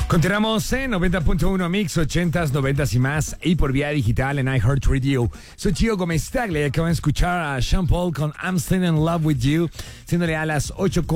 Continuamos en 90.1 Mix, 80s, 90s y más, y por vía digital en iHeartRadio. Soy Gio Gómez Tagle y acaban de escuchar a Sean Paul con I'm Still in Love With You, siéndole a las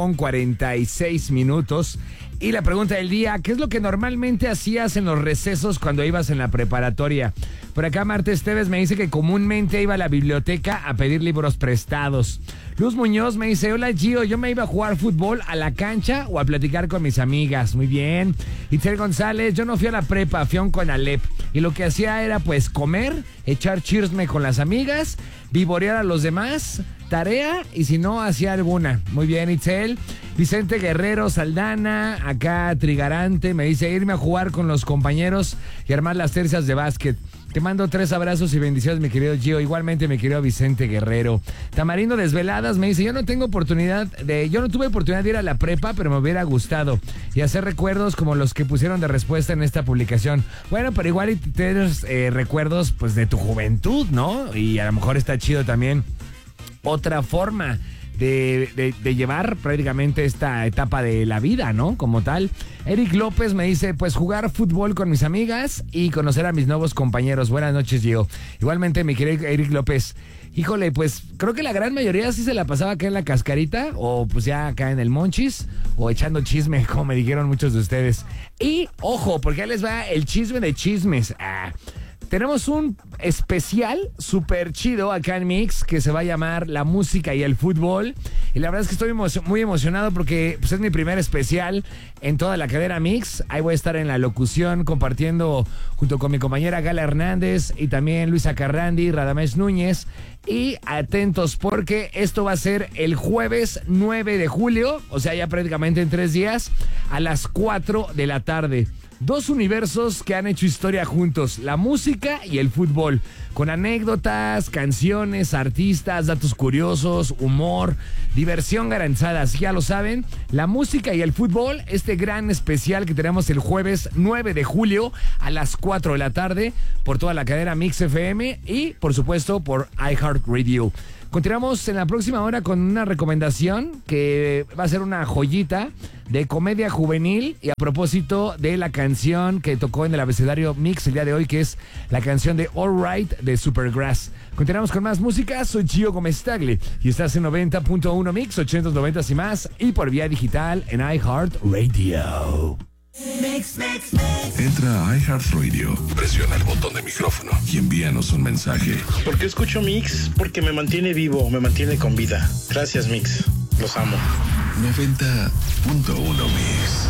8:46. Y la pregunta del día, ¿qué es lo que normalmente hacías en los recesos cuando ibas en la preparatoria? Por acá Marta Esteves me dice que comúnmente iba a la biblioteca a pedir libros prestados. Luz Muñoz me dice, hola Gio, yo me iba a jugar fútbol a la cancha o a platicar con mis amigas. Muy bien. Itzel González, yo no fui a la prepa, fui a un Conalep. Y lo que hacía era pues comer, echar chisme con las amigas, vivorear a los demás, tarea y si no, hacía alguna. Muy bien, Itzel. Vicente Guerrero Saldana, acá Trigarante, me dice irme a jugar con los compañeros y armar las tercias de básquet. Te mando 3 abrazos y bendiciones, mi querido Gio. Igualmente, mi querido Vicente Guerrero. Tamarindo Desveladas me dice, yo no tuve oportunidad de ir a la prepa, pero me hubiera gustado. Y hacer recuerdos como los que pusieron de respuesta en esta publicación. Bueno, pero igual tienes recuerdos pues de tu juventud, ¿no? Y a lo mejor está chido también otra forma de llevar prácticamente esta etapa de la vida, ¿no? Como tal. Eric López me dice, pues jugar fútbol con mis amigas y conocer a mis nuevos compañeros. Buenas noches, Gio. Igualmente, mi querido Eric López. Híjole, pues creo que la gran mayoría sí se la pasaba acá en la cascarita o pues ya acá en el Monchis o echando chisme, como me dijeron muchos de ustedes. Y, ojo, porque ahí les va el chisme de chismes. Tenemos un especial súper chido acá en Mix que se va a llamar La Música y el Fútbol. Y la verdad es que estoy muy emocionado porque pues, es mi primer especial en toda la cadena Mix. Ahí voy a estar en la locución compartiendo junto con mi compañera Gala Hernández y también Luisa Carrandi, Radamés Núñez. Y atentos porque esto va a ser el jueves 9 de julio, o sea ya prácticamente en 3 días, a las 4 de la tarde. 2 universos que han hecho historia juntos, la música y el fútbol, con anécdotas, canciones, artistas, datos curiosos, humor, diversión garantizada. Así ya lo saben, la música y el fútbol, este gran especial que tenemos el jueves 9 de julio a las 4 de la tarde por toda la cadena Mix FM y por supuesto por iHeartRadio. Continuamos en la próxima hora con una recomendación que va a ser una joyita de comedia juvenil y a propósito de la canción que tocó en el abecedario Mix el día de hoy, que es la canción de All Right de Supergrass. Continuamos con más música, soy Gio Gómez Tagle y estás en 90.1 Mix, 80s, 90s y más y por vía digital en iHeartRadio. Mix, mix, mix. Entra a iHeartRadio, presiona el botón de micrófono y envíanos un mensaje. ¿Por qué escucho Mix? Porque me mantiene vivo, me mantiene con vida. Gracias, Mix. Los amo. 90.1 Mix.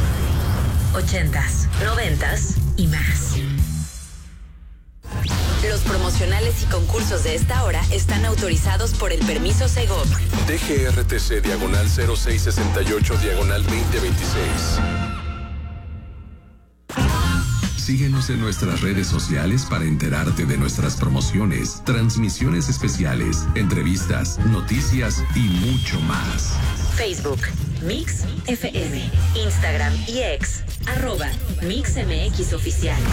80s, 90s y más. Los promocionales y concursos de esta hora están autorizados por el permiso Segov. DGRTC /0668/2026. Síguenos en nuestras redes sociales para enterarte de nuestras promociones, transmisiones especiales, entrevistas, noticias y mucho más. Facebook, Mix FM, Instagram y X, @MixMX Oficial.